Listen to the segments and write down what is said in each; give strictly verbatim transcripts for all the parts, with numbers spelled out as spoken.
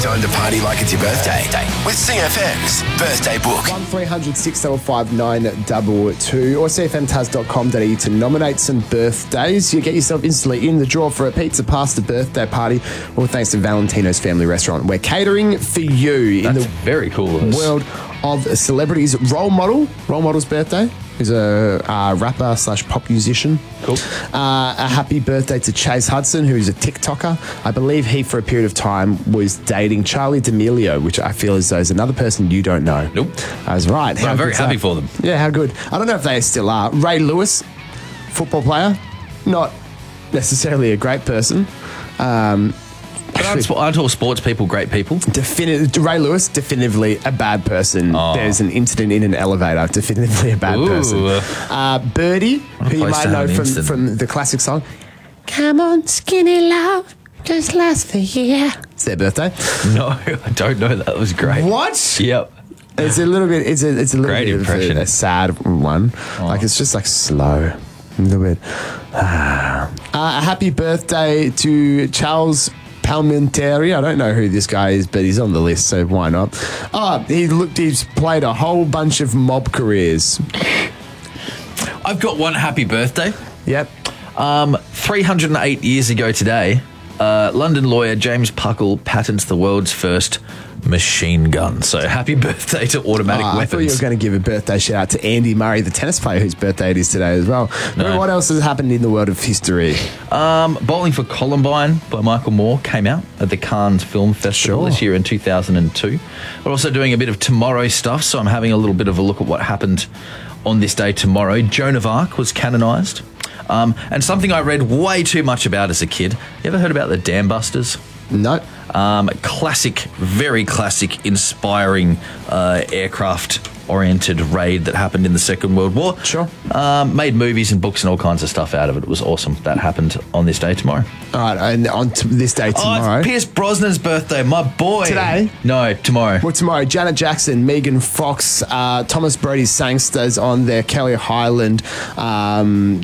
Time to party like it's your birthday with C F M's Birthday Book. one three hundred six five five nine two two or c f m taz dot com dot a u to nominate some birthdays. You get yourself instantly in the draw for a pizza pasta birthday party, all thanks to Valentino's Family Restaurant. We're catering for you in That's the very cool of us. world of celebrities. Role model, role model's birthday. He's a uh, rapper slash pop musician. Cool. Uh, a happy birthday to Chase Hudson, who's a TikToker. I believe he, for a period of time, was dating Charlie D'Amelio, which I feel as though is another person you don't know. Nope. I was right. But I'm very happy for them. Yeah, how good. I don't know if they still are. Ray Lewis, football player, not necessarily a great person. Um, But aren't, sp- aren't all sports people great people? Defini- Ray Lewis, definitively a bad person. Oh. There's an incident in an elevator, definitively a bad Ooh. person. Uh, Birdie, who you place might to know have an from, incident. from the classic song, Come on, skinny love, just last for a year. It's their birthday. No, I don't know. That was great. What? Yep. It's a little bit, it's a, it's a little Great bit impression. of a, a sad one. Like, it's just like slow. A little bit. Ah. Uh, a happy birthday to Charles Palminteri. I don't know who this guy is, but he's on the list, so why not? Oh, he looked, he's played a whole bunch of mob careers. I've got one happy birthday. Yep. Um, three hundred eight years ago today, uh, London lawyer James Puckle patents the world's first machine gun. So happy birthday to automatic Oh, I weapons. thought you were going to give a birthday shout out to Andy Murray, the tennis player whose birthday it is today as well. No. What else has happened in the world of history? Um, Bowling for Columbine by Michael Moore came out at the Cannes Film Festival Sure. this year in two thousand two. We're also doing a bit of tomorrow stuff, so I'm having a little bit of a look at what happened on this day tomorrow. Joan of Arc was canonised. Um, and something I read way too much about as a kid. You ever heard about the Dam Busters? No. Um, classic, very classic, inspiring uh, aircraft-oriented raid that happened in the Second World War. Sure. Um, made movies and books and all kinds of stuff out of it. It was awesome. That happened on this day tomorrow. All right, and on t- this day tomorrow. Oh, it's Pierce Brosnan's birthday, my boy. Today? No, tomorrow. Well, tomorrow, Janet Jackson, Megan Fox, uh, Thomas Brody's Sangsters on there, Kelly Highland, um,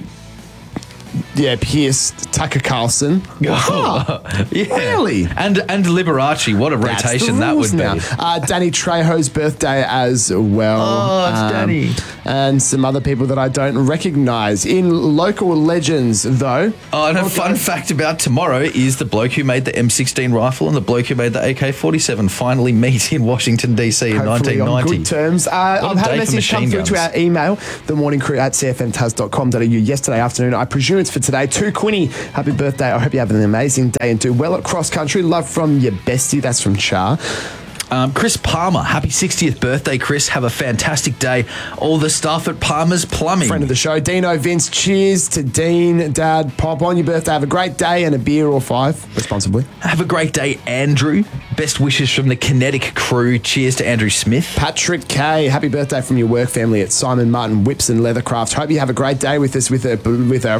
yeah, Pierce, Tucker Carlson. Oh, yeah. Really? And and Liberace, what a That's the rotation that rules would now. be. Uh, Danny Trejo's birthday as well. Oh, it's Danny. And some other people that I don't recognise. In local legends, though. Oh, and a Okay. fun fact about tomorrow is the bloke who made the M sixteen rifle and the bloke who made the A K forty-seven finally meet in Washington, D C in Hopefully nineteen ninety. on good terms. Uh, I've a had day a for message come machine through to guns. our email, the morning crew at c f m taz dot com dot a u yesterday afternoon. I presume it's for today. To Quinny, happy birthday. I hope you have an amazing day and do well at cross country. Love from your bestie. That's from Char. Um, Chris Palmer, happy sixtieth birthday, Chris. Have a fantastic day. All the stuff at Palmer's Plumbing. Friend of the show, Dino Vince. Cheers to Dean, Dad, Pop. On your birthday, have a great day and a beer or five, responsibly. Have a great day, Andrew. Best wishes from the Kinetic crew. Cheers to Andrew Smith. Patrick K, happy birthday from your work family at Simon Martin Whips and Leathercraft. Hope you have a great day with us with a with a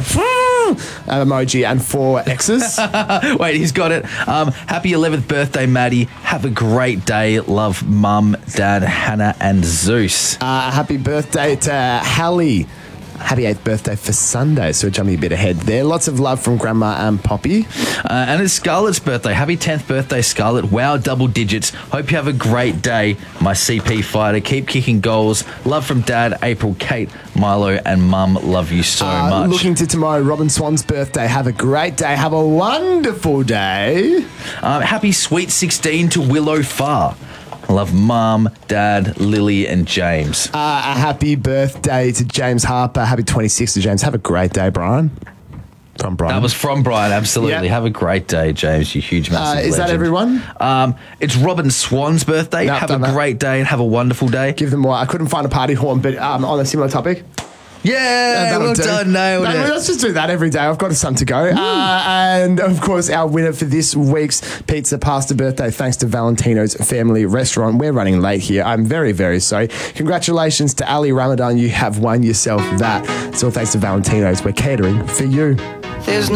emoji and four X's. Wait, he's got it. Um, happy eleventh birthday, Maddie. Have a great day. Love, Mum, Dad, Hannah, and Zeus. Uh, happy birthday to Hallie. Happy eighth birthday for Sunday. So we're jumping a bit ahead there. Lots of love from Grandma and Poppy. Uh, and it's Scarlett's birthday. Happy tenth birthday, Scarlett. Wow, double digits. Hope you have a great day, my C P fighter. Keep kicking goals. Love from Dad, April, Kate, Milo, and Mum. Love you so Uh, much. Looking to tomorrow, Robin Swan's birthday. Have a great day. Have a wonderful day. Um, happy sweet sixteen to Willow Farr. Love Mum, Dad, Lily, and James. Uh, a happy birthday to James Harper. Happy twenty-sixth to James. Have a great day, Brian. From Brian. That was from Brian, absolutely. Yep. Have a great day, James, you huge, massive Uh, is that legend. everyone? Um, it's Robin Swan's birthday. No, have a done that. great day and have a wonderful day. Give them more. I couldn't find a party horn, but um, on a similar topic. Yeah, That'll well do. done, nailed No, it. let's just do that every day. I've got some to go. Uh, and of course, our winner for this week's Pizza Pasta birthday, thanks to Valentino's Family Restaurant. We're running late here. I'm very, very sorry. Congratulations to Ali Ramadan. You have won yourself that. It's all thanks to Valentino's. We're catering for you. There's no